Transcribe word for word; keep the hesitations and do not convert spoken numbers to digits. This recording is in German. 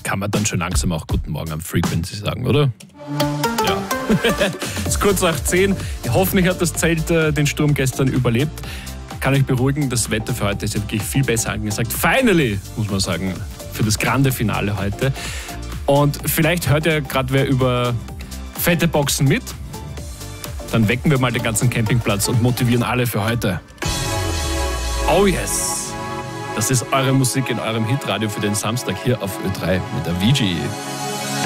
kann man dann schon langsam auch Guten Morgen am Frequency sagen, oder? Ja. Es ist kurz nach zehn. Hoffentlich hat das Zelt äh, den Sturm gestern überlebt. Kann euch beruhigen, das Wetter für heute ist ja wirklich viel besser angesagt. Finally, muss man sagen, für das grande Finale heute. Und vielleicht hört ja gerade wer über fette Boxen mit. Dann wecken wir mal den ganzen Campingplatz und motivieren alle für heute. Oh yes! Das ist eure Musik in eurem Hitradio für den Samstag hier auf Ö drei mit der V G.